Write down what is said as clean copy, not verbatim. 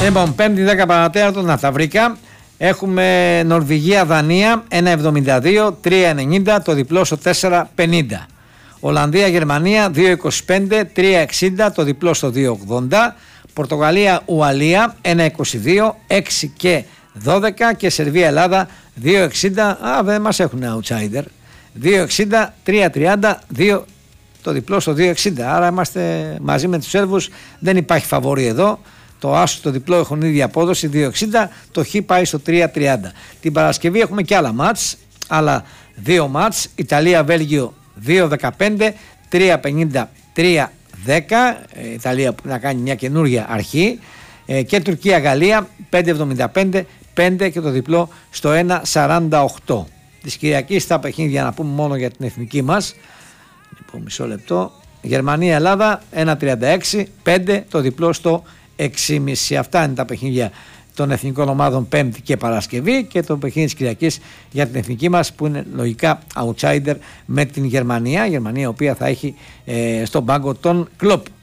Λοιπόν, 5η 10 παρατέταρτο να τα βρήκα. Έχουμε Νορβηγία-Δανία 1,72, 3,90, το διπλό στο 4,50. Ολλανδία-Γερμανία 2,25, 3,60, το διπλό στο 2,80. Πορτογαλία-Ουαλία 1,22, 6 και 12. Και Σερβία-Ελλάδα 2,60. Δεν μας έχουν outsider. 2,60, 3,30, 2, το διπλό στο 2,60. Άρα είμαστε μαζί με τους Σέρβους. Δεν υπάρχει φαβορί εδώ. Το άσο το διπλό έχουν ίδια απόδοση 2,60, το χ πάει στο 3,30. Την Παρασκευή έχουμε και άλλα μάτς, άλλα δύο μάτς. Ιταλία-Βέλγιο 2,15, 3,50, 3,10. Ιταλία που να κάνει μια καινούργια αρχή. Και Τουρκία-Γαλλία 5,75, 5 και το διπλό στο 1,48. Της Κυριακής τα παιχνίδια να πούμε μόνο για την εθνική μας. Λοιπόν, μισό λεπτό. Γερμανία-Ελλάδα 1,36, 5 το διπλό στο 6,5. Αυτά είναι τα παιχνίδια των εθνικών ομάδων Πέμπτη και Παρασκευή, και το παιχνίδι της Κυριακής για την εθνική μας που είναι λογικά outsider με την Γερμανία. Η οποία θα έχει στον πάγκο τον Κλοπ.